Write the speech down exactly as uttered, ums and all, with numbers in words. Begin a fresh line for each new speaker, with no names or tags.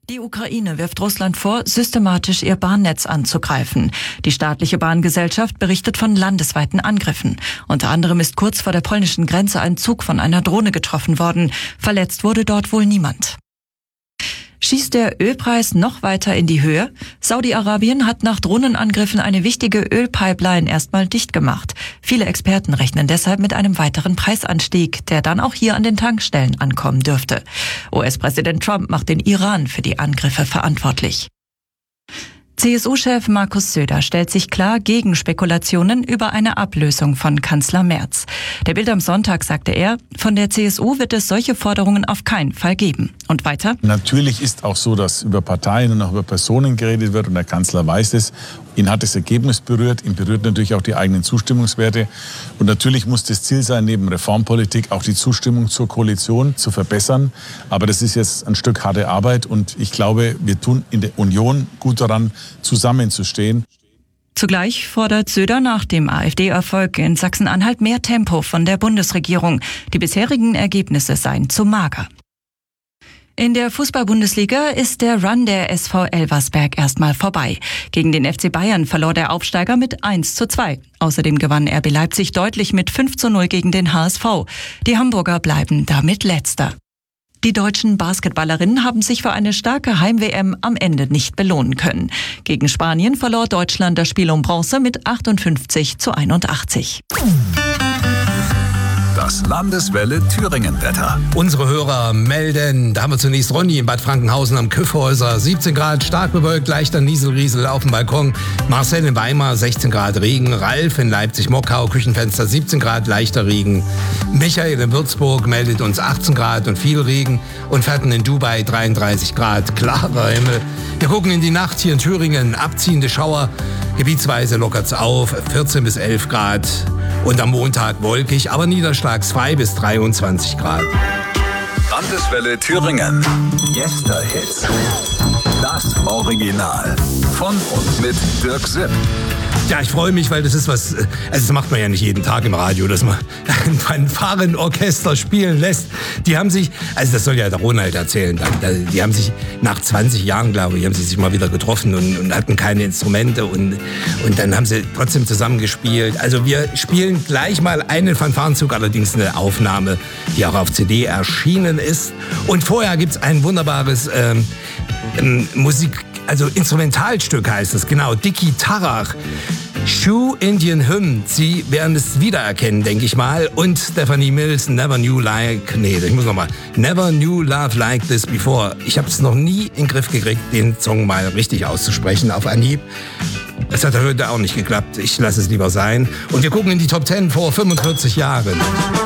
Die Ukraine wirft Russland vor, systematisch ihr Bahnnetz anzugreifen. Die staatliche Bahngesellschaft berichtet von landesweiten Angriffen. Unter anderem ist kurz vor der polnischen Grenze ein Zug von einer Drohne getroffen worden. Verletzt wurde dort wohl niemand. Schießt der Ölpreis noch weiter in die Höhe? Saudi-Arabien hat nach Drohnenangriffen eine wichtige Ölpipeline erstmal dicht gemacht. Viele Experten rechnen deshalb mit einem weiteren Preisanstieg, der dann auch hier an den Tankstellen ankommen dürfte. U S-Präsident Trump macht den Iran für die Angriffe verantwortlich. C S U-Chef Markus Söder stellt sich klar gegen Spekulationen über eine Ablösung von Kanzler Merz. Der Bild am Sonntag sagte er, von der C S U wird es solche Forderungen auf keinen Fall geben. Und weiter?
Natürlich ist auch so, dass über Parteien und auch über Personen geredet wird und der Kanzler weiß es. Ihn hat das Ergebnis berührt, ihn berührt natürlich auch die eigenen Zustimmungswerte. Und natürlich muss das Ziel sein, neben Reformpolitik auch die Zustimmung zur Koalition zu verbessern. Aber das ist jetzt ein Stück harte Arbeit und ich glaube, wir tun in der Union gut daran, zusammenzustehen.
Zugleich fordert Söder nach dem AfD-Erfolg in Sachsen-Anhalt mehr Tempo von der Bundesregierung. Die bisherigen Ergebnisse seien zu mager. In der Fußball-Bundesliga ist der Run der S V Elversberg erstmal vorbei. Gegen den F C Bayern verlor der Aufsteiger mit eins zu zwei. Außerdem gewann R B Leipzig deutlich mit fünf zu null gegen den H S V. Die Hamburger bleiben damit Letzter. Die deutschen Basketballerinnen haben sich für eine starke Heim-W M am Ende nicht belohnen können. Gegen Spanien verlor Deutschland das Spiel um Bronze mit achtundfünfzig zu einundachtzig.
Das Landeswelle Thüringen-Wetter.
Unsere Hörer melden, da haben wir zunächst Ronny in Bad Frankenhausen am Küffhäuser, siebzehn Grad, stark bewölkt, leichter Nieselriesel auf dem Balkon. Marcel in Weimar, sechzehn Grad Regen. Ralf in Leipzig-Mockau, Küchenfenster, siebzehn Grad, leichter Regen. Michael in Würzburg meldet uns achtzehn Grad und viel Regen. Und Fatten in Dubai, dreiunddreißig Grad, klarer Himmel. Wir gucken in die Nacht hier in Thüringen, abziehende Schauer. Gebietsweise lockert's auf, vierzehn bis elf Grad. Und am Montag wolkig, aber niederschlagsfrei bis dreiundzwanzig Grad.
Landeswelle Thüringen. Yesterhits. Das Original. Von und mit Dirk Sipp.
Ja, ich freue mich, weil das ist was, also das macht man ja nicht jeden Tag im Radio, dass man ein Fanfarenorchester spielen lässt. Die haben sich, also das soll ja der Ronald erzählen, die haben sich nach zwanzig Jahren, glaube ich, haben sie sich mal wieder getroffen und, und hatten keine Instrumente und, und dann haben sie trotzdem zusammen gespielt. Also wir spielen gleich mal einen Fanfarenzug, allerdings eine Aufnahme, die auch auf C D erschienen ist. Und vorher gibt's ein wunderbares ähm, ähm, Musik, also Instrumentalstück heißt es, genau, Dicky Tarach. Shoe Indian Hymn, Sie werden es wiedererkennen, denke ich mal. Und Stephanie Mills, Never Knew Like, nee, ich muss nochmal, Never Knew Love Like This Before. Ich habe es noch nie in den Griff gekriegt, den Song mal richtig auszusprechen auf Anhieb. Das hat heute auch nicht geklappt, ich lasse es lieber sein. Und wir gucken in die Top Ten vor fünfundvierzig Jahren.